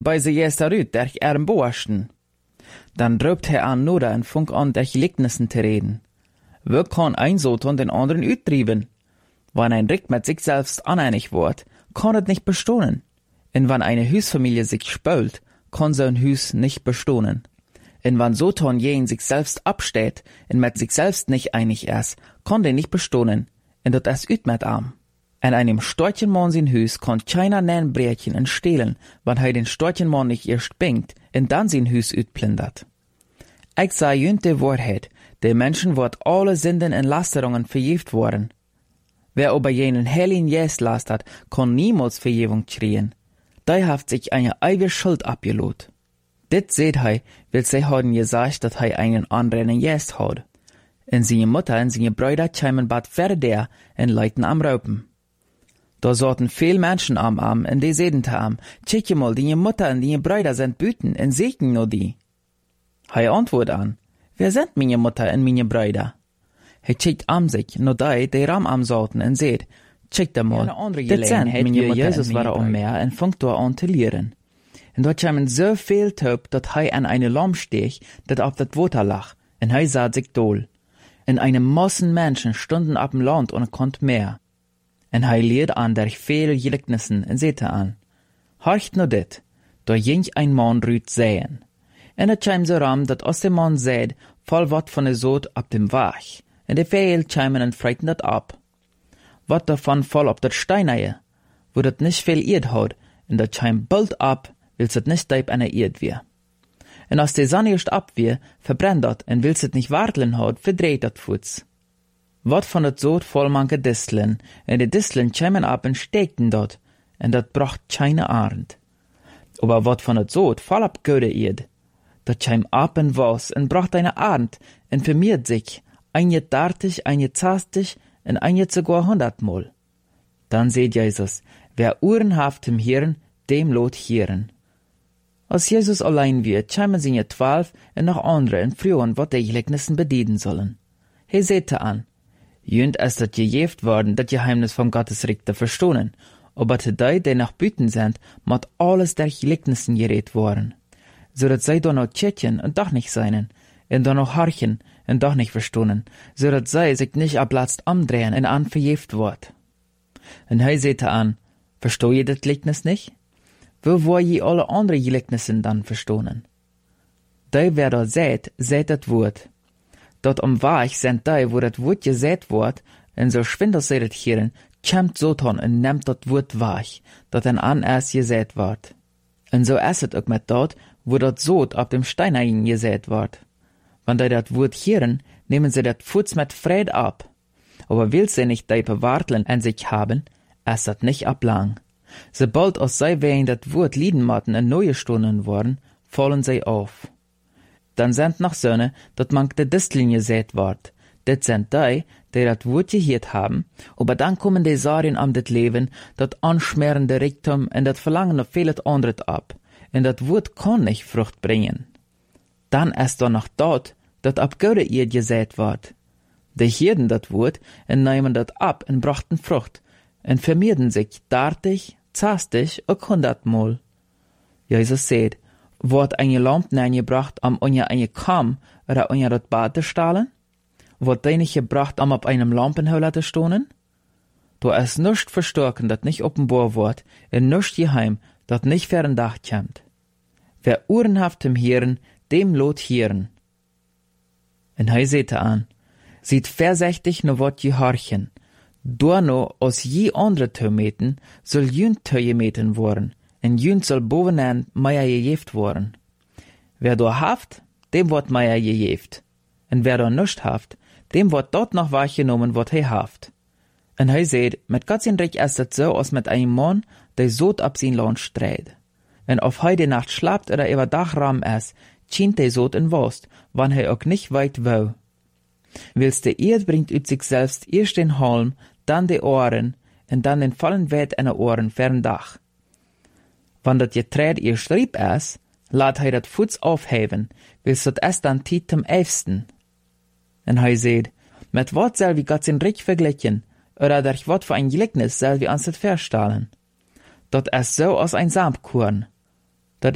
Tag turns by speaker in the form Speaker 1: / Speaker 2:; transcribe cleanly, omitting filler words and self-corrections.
Speaker 1: bei se jes daaruit, der Boasten. Dann dröbt hij an Noda en funk an der Gelijknissen te reden. Wie kann ein Soton den anderen uitdrieven? Wann ein Rick mit sich selbst aneinig wird, kann es nicht bestohnen. Und wenn eine Hüsfamilie sich spült, kann so ein Hüs nicht bestohnen. Und wenn Soton je in sich selbst absteht und mit sich selbst nicht einig ist, kann der nicht bestohnen. Und das ist üt mit am. In einem Storchenmann sein Hüs kann keiner nen Brötchen und stehlen, wenn er den Storchenmann nicht erst bingt und dann sein Hüs utplündert. Ich sage jünt die Wahrheit, der Menschen wird alle Sünden und Lasterungen vergift worden. Wer über jenen Heiligen Jes lastert, kann niemals Vergebung kriegen. Der hat sich eine ewige Schuld abgelot. Dit seht hei, will sie haben gesagt, dass hei einen anderen Jes hat. Und seine Mutter und seine Brüder kämen bad verder und leiten am Raupen. Da saßen viel Menschen am Arm und die sehten am, check mal, die Mutter und die Brüder sind büten und segnen nur die. Hei antwort an, wer sind meine Mutter und meine Brüder? Hij checkt am sich, nur die ram am saßen und seht, checkt mal, dit sind meine Mutter Jesus war mehr und funkt da an zu lehren. Und dort kamen so viel Taub, dat hei an eine Lamm stech, dat auf dat Water lag, und hei sah sich dohl. Und eine Massen Menschen stunden ab dem Land und konnt mehr. Und hei leert an der viele Gelijknissen und sehte an. Horcht nur dit, da ging ein Mann rüt säen. Und het kam so ram, dat aus dem Mann säd, voll wat von der Sod ab dem Wach. Und die Fehl kamen und freiten dat ab. Wat davon voll ab der Steineie, wo dat nicht viel Erd hat, und dat kam bald ab, willst het nicht deib einer Erd wir. Und als die Sonne erst ab wir, verbrennt dat, und willst het nicht warteln hat, verdreht dat Fuß. Wat von dat Sod voll manke Disteln, und die Disteln kamen ab und steckten dort, und dat bracht keine Arend. Aber wat von dat Sod voll ab Göde Erd, dat kam ab und was, und bracht eine Arend, und vermehrt sich, eine 30, eine 20, und eine sogar 100-mal. Dann seht Jesus, wer Ohren haft im Hirn, dem lot Hirn. Als Jesus allein wird, kamen seine 12 und noch andere und frühen, wat die Gelijknissen bedienen sollen. He sehte an, jünd ist dat gejeft worden, dat Geheimnis vom Gottesreich zu verstohnen, aber die nach Büten sind, mat alles der Gelijknissen geredet worden. So dat sie da noch tschetchen und doch nicht seinen, und da noch harchen und doch nicht verstohnen, so dat sie sich nicht ablatzt amdrehen und an verjeft wird. Und he sehte an, versteh je das Gleichnis nicht? Wo war je alle andere Gelijknissen dann verstohnen? Die, wer da seht dat Wort. Dort am Wach sind die, wo dat Wort gesät wird, und so schwindel sie dat Hirn, kämmt Soton und nimmt dat Wort wach, dat dann an erst gesät wird. Und so ist es auch mit dort, wo dat Sod ab dem Stein gesät wird. Wenn die dat Wort hören, nehmen sie dat Fuß mit Fried ab. Aber will sie nicht die Bewarteln an sich haben, ist dat nicht ablang. Sobald aus sie wegen dat Wort Liedenmatten in neue Stunden worden, fallen sie auf. Dann sind noch Söhne, dat man de Disteln gesät ward. Dit sind die dat Wort gehört haben, aber dann kommen die Sarien am dit Leben, dat anschmerende Reichtum und dat Verlangen auf vieles anderes ab. Und dat Wort kann nicht Frucht bringen. Dann ist da noch dort, dat ab Göre ihr gesät ward. Die hierden dat Wort und nehmen dat ab und brachten Frucht und vermehrten sich 30, 20 und 100-mal. Jesus sagt, wird eine Lampe eingebracht, um unter eine Kam oder unter das Bad zu stahlen? Wird die nicht gebracht, um auf einem Lampenhöhler zu stohnen? Da ist nichts verstärken, dat nicht offenbar wird, und nichts geheim, dat nicht fern Dach kommt. Wer Ohrenhaft im Hirn, dem lot Hirn. Und he sehte an, sieht vorsichtig no wat gehorchen. Dorno aus je andere Tömeten soll jünd Tömeten worden, und jünd soll bovenan meier gejeft worden. Wer do haft, dem wird meier gejeft. Und wer do nischt haft, dem wird dort noch wahrgenommen, wat he haft. Und he seht, mit Gott sein Reich ist es so, als mit einem Mann, der Sod ab sein Land streit. Wenn auf heide Nacht schlapt oder über Dachraum ist, schient der Sod in Wurst, wann he auch nicht weit will. Willst der Erd bringt üt sich selbst erst den Halm, dann die Ohren, und dann den vollen Wert in den Ohren fern Dach. Wann dat Getreid ihr Schrieb ist, lat he dat Fuß aufheben, willst dat erst dann Tiet zum 11. Und he seht, mit wat soll wie Gott sein Reich vergleichen, oder durch wat für ein Gleichnis soll wie uns das verstahlen. Dat ist so aus ein Samkorn.